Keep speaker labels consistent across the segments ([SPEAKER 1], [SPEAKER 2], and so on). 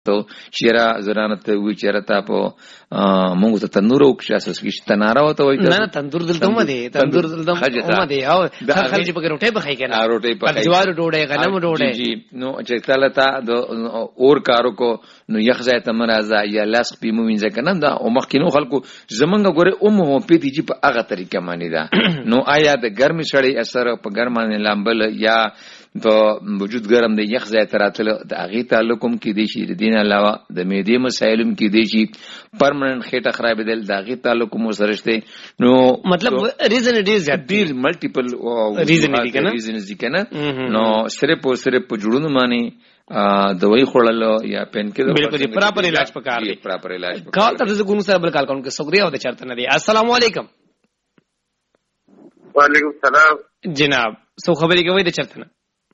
[SPEAKER 1] تو چیرې زرانه ته وی چیرې تا په موږ ته تندور او کښاسس کې تناره وته وای
[SPEAKER 2] نه تندور دلته مې دي تندور دلته مې دي او خلک په روټي بخای کنه
[SPEAKER 1] روټي په
[SPEAKER 2] جوار ډوډۍ غنم ډوډۍ
[SPEAKER 1] جی نو چې کله تا د اور کارو کو نو یخ ځای ته مرزا یا لاس په موینځ کنه دا او مخکینو خلکو زمونږ غره په دې چې په هغه طریقه معنی دا نو آیا د ګرمي سړی اثر په ګرمانه لامبل یا په وجود ګرم دی یخ ځای تراتل د اغه تعلقم کې دی شي د دین علاوه د معدې مسایلم کې دی شي پرمننت خېټه خراب دي د اغه تعلقم سره شته نو
[SPEAKER 2] مطلب ریزن اٹ از
[SPEAKER 1] ډیر ملټیپل ریزنز دي کنه نو صرف جوړونو معنی دوائی خوړل یا پین کې
[SPEAKER 2] بالکل پراپر علاج پکار دی
[SPEAKER 1] پراپر علاج
[SPEAKER 2] کال تر زه ګونو سره بل کال کوم کې شکریا او د چرته نه دی السلام علیکم
[SPEAKER 3] وعلیکم السلام
[SPEAKER 2] جناب سو خبرې کوي د چرته نه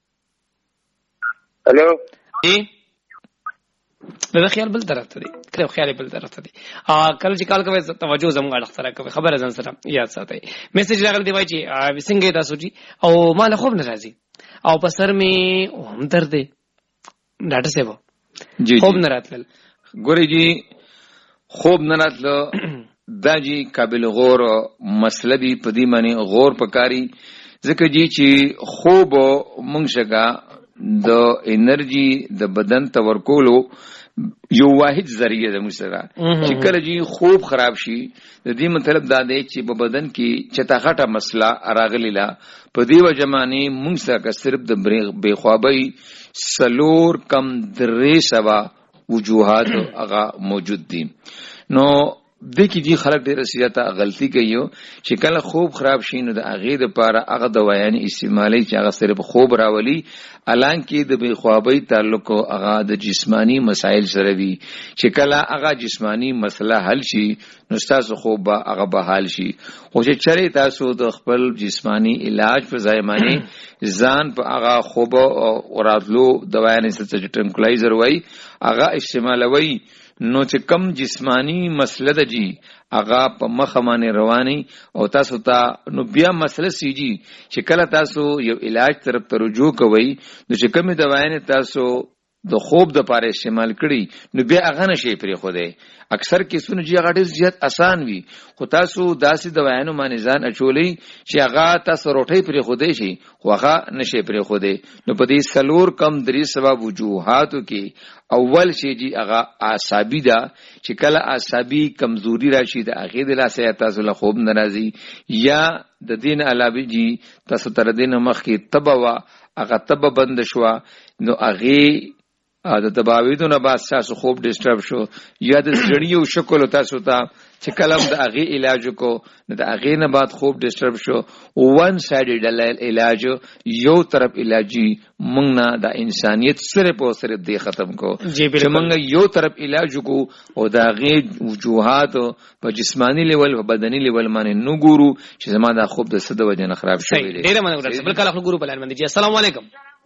[SPEAKER 3] هلو
[SPEAKER 2] جی دا خیال بل طرف ته دی کړو خیال بل طرف ته دی کله چې کال کوي توجه زموږ اړه سره کوي خبره ځان سره یاد ساتي میسج راغلی دی وای چې څنګه تاسو جی او مال خوب نه راځي او په سر می هم درد دی ډاکټر صاحب
[SPEAKER 1] جی
[SPEAKER 2] خوب نه راتل
[SPEAKER 1] ګوري جی خوب نه راتل دا جی قابل غور مسله دی په دې معنی غور پکاري ځکه جی چې خوب مونږ شګه د انرژي د بدن تورکولو یو واحد ذریعہ ده مسره چې کله جی خوب خراب شي د دې مطلب دا دی چې په بدن کې چتاخټه مسله راغلی لا په دې وجمانه مونږ سره صرف د بے خوابي سلور کم درې سوا وجوهات هغه موجود دي نو دکی جی خلک ډیره سیاته غلطی کوي چې کله خوب خراب شي نو د اغه د پاره هغه دوايان استعمالي چې هغه صرف خوب راولي الان کې د بے خوابي تعلق هغه د جسمانی مسائل سره وي چې کله هغه جسمانی مسله حل شي نو تاسو خوب به هغه به حل شي خو چې چره تاسو د خپل جسمانی علاج په ځایمانه ځان په هغه خوب او راتلو دوايان څه ټنکلایزر وای هغه استعمالوي نو چې کم جسمانی مسله ده جی اغا په مخه باندې رواني او تاسو ته نو بیا مسله سیږي چې کله تاسو یو علاج طرف ته رجوع کوئ نو چې کومه دوايانه تاسو د خوب د پاره استعمال کړي نو بیا هغه نشي پرې خو دی اکثر کیسونه چې هغه ډیر زیات آسان وي خو تاسو داسې دوايانو باندې ځان اچولې چې هغه تاسو روټي پرې خو دی شي خو هغه نشي پرې خو دی نو په دې سلور کم درې سبب وجوهاتو کې اول شی جی هغه اعصابي ده چې کله اعصابي کمزوري راشي د هغه د لاسه تاسو له خوب ناراضي یا د دین علاوه جی تاسو تر دین مخ کې تبوا هغه تب بند شو نو هغه د تباویدو نه بعد تاسو خوب ډیسټرب شو یا د زړیو شکل تاسو ته چې کلم د هغه علاج کو د هغه نه بعد خوب ډیسټرب شو وان سایډ علاج یو طرف علاجي مونږ نه د انسانيت سره په سره دی ختم کو چې مونږ یو طرف علاج کو او د هغه وجوهات په جسمانی لیول په بدني لیول باندې نو ګورو چې زما د خوب د صد وجه نه خراب شوی دی
[SPEAKER 2] ډیره مننه بل کله خپل ګورو بلان باندې جی السلام علیکم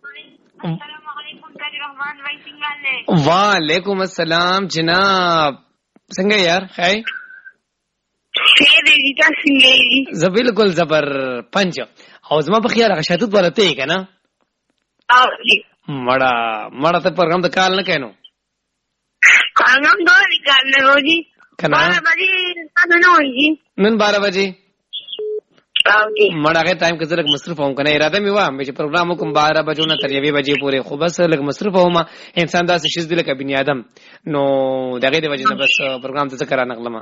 [SPEAKER 2] وعلیکم السلام جناب څنګه یار خای
[SPEAKER 4] خیر دی تاسو څنګه
[SPEAKER 2] زه بالکل زبر پنځ او زما په خیال هغه شاتوت ورته کنه
[SPEAKER 4] او
[SPEAKER 2] مړه ته پروګرام د کال نه کینو
[SPEAKER 4] کارنام دوی کال نه وږي
[SPEAKER 2] کنه
[SPEAKER 4] 12 بجې تاسو نه وږي
[SPEAKER 2] نن 12 بجې مړه هغه ټایم کې زه لږ مصروف وم کنه اراده مې و چې پروګرام کوم 12 بجو نه تر 1 بجې پورې خو بس لږ مصروف وم انسان داسې شیز دی لکه بنی آدم نو دغه د وجه نه بس پروګرام ته ذکر نغلم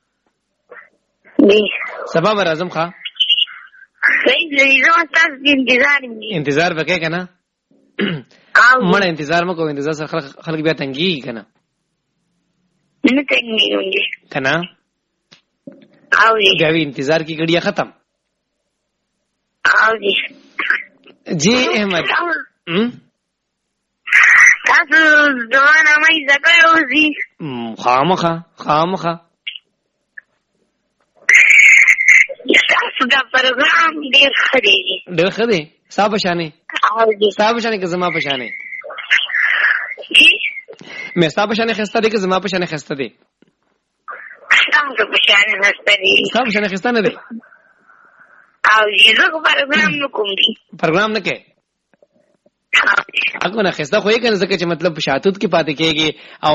[SPEAKER 2] سبا راځم ښا
[SPEAKER 4] صحیح دی زه تاسو
[SPEAKER 2] انتظار وکړئ کنه مړه انتظار مکو انتظار سره خلک بیا تنګي کنه
[SPEAKER 4] نه تنګي
[SPEAKER 2] کنه
[SPEAKER 4] او
[SPEAKER 2] غوي انتظار کی گھڑیاں ختم جی احمد
[SPEAKER 4] تاسو دوانه مې زکه روزي
[SPEAKER 2] خامخه
[SPEAKER 4] تاسو دا پروګرام ډیر خدي
[SPEAKER 2] صاحب شانه که زما په شانه مې صاحب شانه خسته دي که زما په شانه خسته دي
[SPEAKER 4] تاسو په شانه خسته دي
[SPEAKER 2] صاحب شانه خسته نه دي
[SPEAKER 4] او یزه کو پروګرام نو کوم دي
[SPEAKER 2] پروګرام نه کې اګه نه خسته خو یې کنه ځکه چې مطلب شاتوت کې پاتې کېږي او